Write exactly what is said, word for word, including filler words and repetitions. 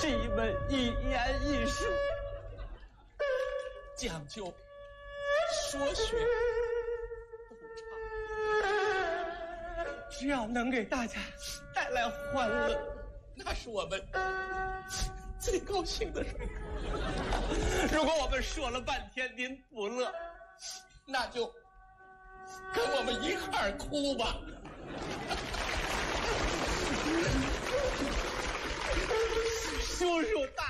是一门语言艺术，讲究说学逗唱，只要能给大家带来欢乐，那是我们最高兴的事。如果我们说了半天您不乐，那就跟我们一块儿哭吧。叔叔大